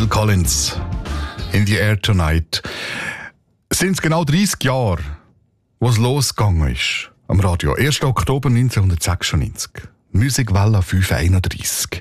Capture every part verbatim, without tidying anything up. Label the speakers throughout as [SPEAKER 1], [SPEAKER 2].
[SPEAKER 1] Phil Collins, In the Air Tonight. Sind es genau dreißig Jahre, wo es losgegangen ist am Radio. erster Oktober neunzehnhundertsechsundneunzig. Musikwelle fünf einunddreißig.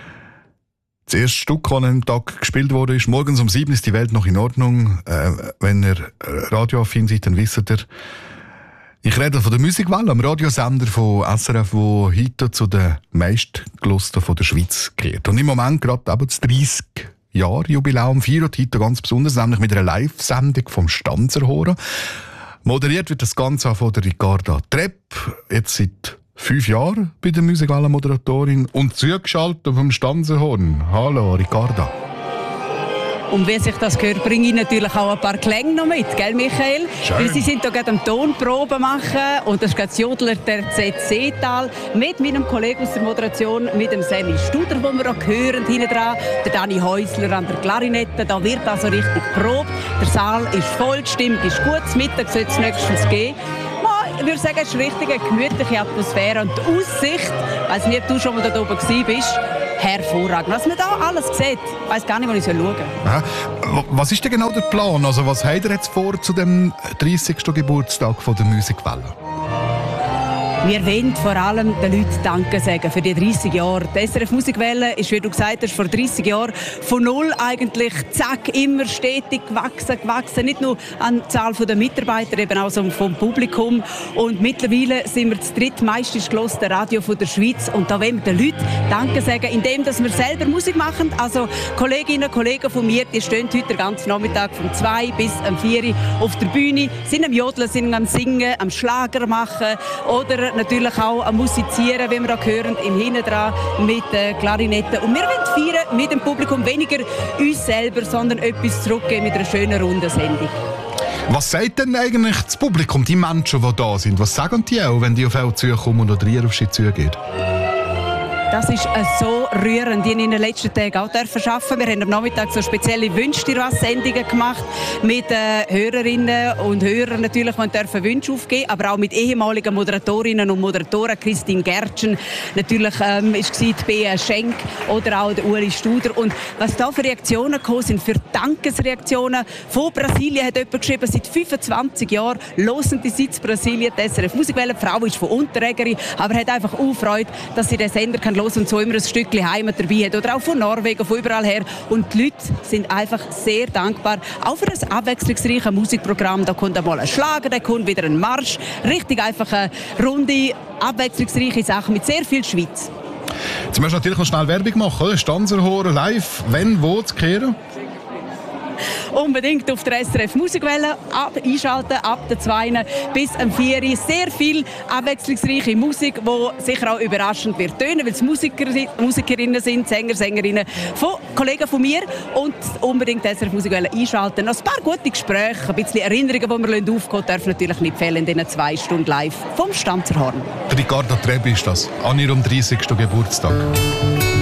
[SPEAKER 1] Das erste Stück, das an einem Tag gespielt wurde, ist morgens um sieben ist die Welt noch in Ordnung. Äh, wenn ihr radioaffin seid, dann wisst ihr, ich rede von der Musikwelle, am Radiosender von S R F, wo heute zu den meistgelosten von der Schweiz gehört. Und im Moment gerade eben das dreißig Jahre Jubiläum feiert heute ganz besonders, nämlich mit einer Live-Sendung vom Stanzerhorn. Moderiert wird das Ganze von der Ricarda Trepp, jetzt seit fünf Jahren bei der Musikwelle-Moderatorin und zugeschaltet vom Stanzerhorn. Hallo Ricarda.
[SPEAKER 2] Und wie sich das gehört, bringe ich natürlich auch ein paar Klänge noch mit, gell Michael?
[SPEAKER 1] Schön.
[SPEAKER 2] Weil sie sind hier gerade am Tonprobe machen und das ist gerade das Jodler der Z C-Tal mit meinem Kollegen aus der Moderation, mit dem Sammy Studer, den wir auch hören, hinten dran, der Dani Häusler an der Klarinette. Da wird also richtig probt. Der Saal ist voll, die Stimmung ist gut, das Mittag soll es nächstens gehen. Ich würde sagen, es ist eine richtige gemütliche Atmosphäre und die Aussicht, ich weiss nicht, ob du schon mal da oben gewesen bist, hervorragend. Was man da alles sieht, ich weiss gar nicht, wo ich schauen soll.
[SPEAKER 1] Ja, was ist denn genau der Plan? Also, was habt ihr jetzt vor zu dem dreißigsten Geburtstag von der Musikwelle?
[SPEAKER 2] Wir wollen vor allem den Leuten Danke sagen für die dreißig Jahre. Die S R F Musikwelle ist, wie du gesagt hast, vor dreißig Jahren von null eigentlich, zack, immer stetig gewachsen, gewachsen. Nicht nur an der Zahl der Mitarbeiter, eben auch vom Publikum. Und mittlerweile sind wir das drittmeistens gehörte Radio von der Schweiz. Und da wollen wir den Leuten Danke sagen, indem dass wir selber Musik machen. Also Kolleginnen und Kollegen von mir, die stehen heute den ganzen Nachmittag von zwei bis um vier auf der Bühne, sind am Jodeln, sind am Singen, am Schlager machen oder natürlich auch am Musizieren, wie wir auch hören, im Hinten dran mit äh, Klarinetten. Und wir wollen feiern mit dem Publikum, weniger uns selber, sondern etwas zurückgeben mit einer schönen, runden Sendung.
[SPEAKER 1] Was sagt denn eigentlich das Publikum, die Menschen, die da sind? Was sagen die auch, wenn die auf euch zukommen oder ihr auf sie zugeht?
[SPEAKER 2] Das ist äh, so rührend. Die haben in den letzten Tagen auch dürfen arbeiten. Wir haben am Nachmittag so spezielle Wünsch dir was Sendungen gemacht mit äh, Hörerinnen und Hörern natürlich, die dürfen Wünsche aufgeben, aber auch mit ehemaligen Moderatorinnen und Moderatoren. Christine Gertschen, natürlich ähm, ist die Bea Schenk oder auch der Uli Studer. Und was da für Reaktionen gekommen sind, für Dankesreaktionen. Von Brasilien hat jemand geschrieben, seit fünfundzwanzig Jahren hören die seit Brasilien die S R F Musikwelle. Die Frau ist von Unterregerin, aber hat einfach auch Freude, dass sie den Sender kann los und so immer ein Stückchen Heimat dabei hat. Oder auch von Norwegen, von überall her. Und die Leute sind einfach sehr dankbar. Auch für ein abwechslungsreiches Musikprogramm. Da kommt einmal ein Schlager, da kommt wieder ein Marsch. Richtig einfach eine runde, abwechslungsreiche Sache mit sehr viel Schweiz.
[SPEAKER 1] Jetzt müssen wir natürlich noch schnell Werbung machen, oder? Stanzerhorn live, wenn, wo zu kehren?
[SPEAKER 2] Unbedingt auf der S R F Musikwelle ab, einschalten, ab der zwei bis um vier. Sehr viel abwechslungsreiche Musik, die sicher auch überraschend wird tönen, weil es Musiker, Musikerinnen sind, Sänger, Sängerinnen von Kollegen von mir. Und unbedingt die S R F Musikwelle einschalten. Noch ein paar gute Gespräche, ein bisschen Erinnerungen, die wir aufgehen dürfen natürlich nicht fehlen in diesen zwei Stunden live vom Stanzerhorn.
[SPEAKER 1] Ricarda Trepp ist das, an ihrem dreißigsten Geburtstag.